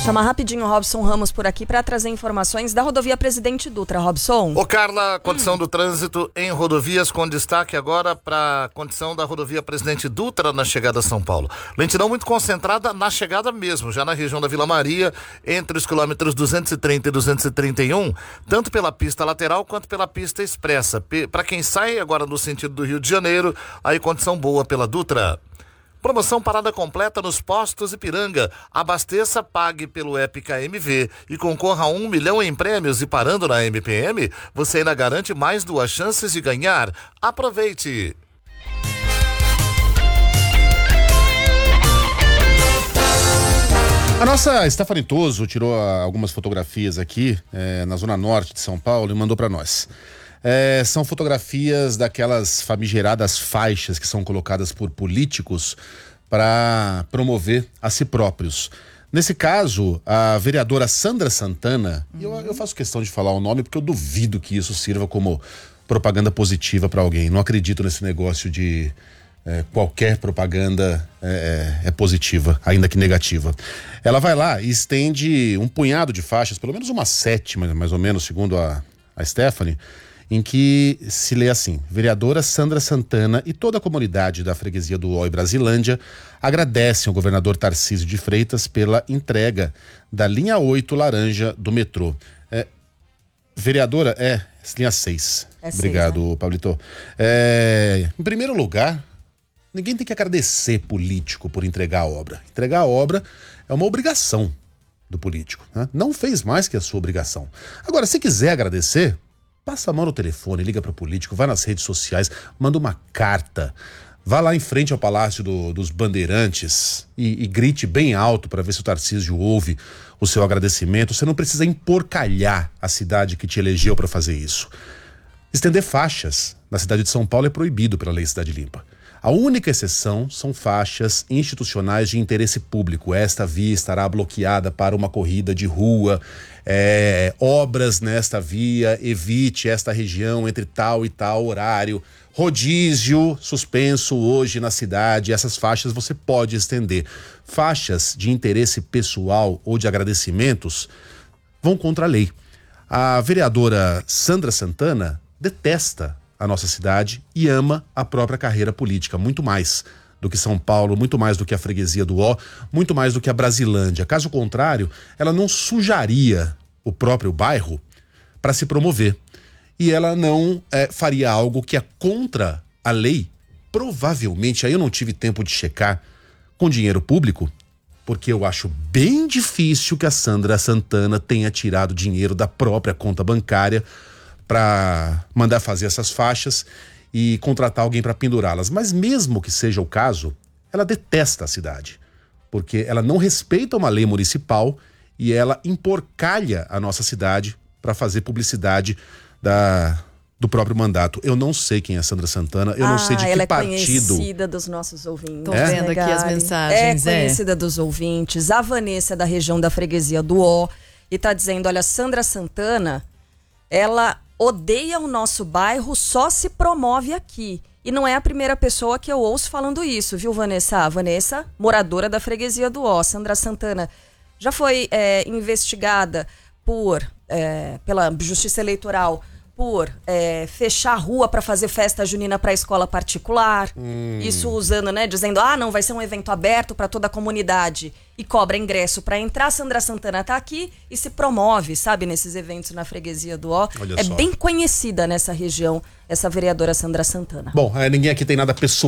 Chamar rapidinho o Robson Ramos por aqui para trazer informações da rodovia Presidente Dutra. Robson. Ô Carla, condição do trânsito em rodovias com destaque agora para a condição da rodovia Presidente Dutra na chegada a São Paulo. Lentidão muito concentrada na chegada mesmo, já na região da Vila Maria, entre os quilômetros 230 e 231, tanto pela pista lateral quanto pela pista expressa. Para quem sai agora no sentido do Rio de Janeiro, aí condição boa pela Dutra. Promoção parada completa nos postos Ipiranga. Abasteça, pague pelo app KMV e concorra a 1 milhão em prêmios. E parando na MPM, você ainda garante mais 2 chances de ganhar. Aproveite! A nossa Stephanie Toso tirou algumas fotografias aqui na zona norte de São Paulo e mandou para nós. São fotografias daquelas famigeradas faixas que são colocadas por políticos para promover a si próprios. Nesse caso, a vereadora Sandra Santana, eu faço questão de falar o nome porque eu duvido que isso sirva como propaganda positiva para alguém. Não acredito nesse negócio de qualquer propaganda é positiva, ainda que negativa. Ela vai lá e estende um punhado de faixas, pelo menos uma 7, mais ou menos, segundo a Stephanie, em que se lê assim: vereadora Sandra Santana e toda a comunidade da freguesia do Ó e Brasilândia agradecem ao governador Tarcísio de Freitas pela entrega da linha 8 laranja do metrô. Vereadora, linha 6. Obrigado, 6, né? Pablito. Em primeiro lugar, ninguém tem que agradecer político por entregar a obra. Entregar a obra é uma obrigação do político, né? Não fez mais que a sua obrigação. Agora, se quiser agradecer, passa a mão no telefone, liga para o político, vai nas redes sociais, manda uma carta, vá lá em frente ao Palácio dos Bandeirantes e grite bem alto para ver se o Tarcísio ouve o seu agradecimento. Você não precisa emporcalhar a cidade que te elegeu para fazer isso. Estender faixas na cidade de São Paulo é proibido pela Lei Cidade Limpa. A única exceção são faixas institucionais de interesse público. Esta via estará bloqueada para uma corrida de rua, obras nesta via, evite esta região entre tal e tal horário, rodízio suspenso hoje na cidade. Essas faixas você pode estender. Faixas de interesse pessoal ou de agradecimentos vão contra a lei. A vereadora Sandra Santana detesta a nossa cidade e ama a própria carreira política, muito mais do que São Paulo, muito mais do que a freguesia do Ó, muito mais do que a Brasilândia. Caso contrário, ela não sujaria o próprio bairro para se promover. E ela não faria algo que é contra a lei, provavelmente, aí eu não tive tempo de checar, com dinheiro público, porque eu acho bem difícil que a Sandra Santana tenha tirado dinheiro da própria conta bancária para mandar fazer essas faixas e contratar alguém para pendurá-las. Mas mesmo que seja o caso, ela detesta a cidade, porque ela não respeita uma lei municipal e ela emporcalha a nossa cidade para fazer publicidade do próprio mandato. Eu não sei quem é Sandra Santana, eu não sei de que partido. Ela é conhecida dos nossos ouvintes. Tô vendo aqui as mensagens. É conhecida dos ouvintes. A Vanessa é da região da freguesia do Ó e tá dizendo, olha, Sandra Santana, ela odeia o nosso bairro, só se promove aqui. E não é a primeira pessoa que eu ouço falando isso, viu, Vanessa? A Vanessa, moradora da freguesia do Ó. Sandra Santana já foi investigada pela Justiça Eleitoral por fechar a rua para fazer festa junina para escola particular. Isso usando, né? Dizendo, não, vai ser um evento aberto para toda a comunidade e cobra ingresso para entrar. Sandra Santana tá aqui e se promove, sabe, nesses eventos na freguesia do Ó. É bem conhecida nessa região, essa vereadora Sandra Santana. Bom, ninguém aqui tem nada pessoal